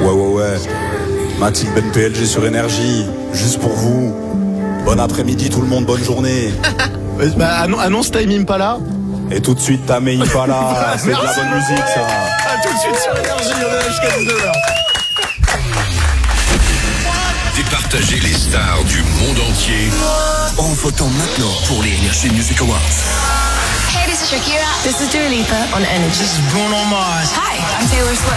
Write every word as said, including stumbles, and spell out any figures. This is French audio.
Ouais, ouais, ouais. Mathilde Ben P L G sur Énergie, juste pour vous. Bon après-midi tout le monde, bonne journée. Bah, annonce Time Impala. Et tout de suite Tame Impala, c'est de la bonne musique ça. A tout de suite sur Énergie, on est là jusqu'à dix-neuf heures. Départager les stars du monde entier en votant maintenant pour les Energy Music Awards. Hey, this is Shakira. This is Dua Lipa on Energy. This is Bruno Mars. Hi, I'm Taylor Swift.